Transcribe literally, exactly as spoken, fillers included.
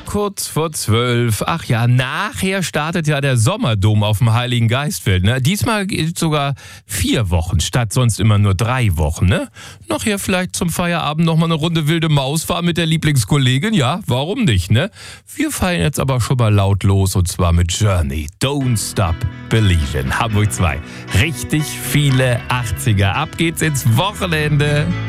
kurz vor zwölf. Ach ja, nachher startet ja der Sommerdom auf dem Heiligen Geistfeld. Ne? Diesmal geht sogar vier Wochen statt sonst immer nur drei Wochen. Ne? Nachher vielleicht zum Feierabend nochmal eine Runde wilde Maus fahren mit der Lieblingskollegin. Ja, warum nicht? Ne? Wir feiern jetzt aber schon mal laut los und zwar mit Journey. Don't Stop Believin'. Hamburg zwei. Richtig viele achtziger. Ab geht's ins Wochenende.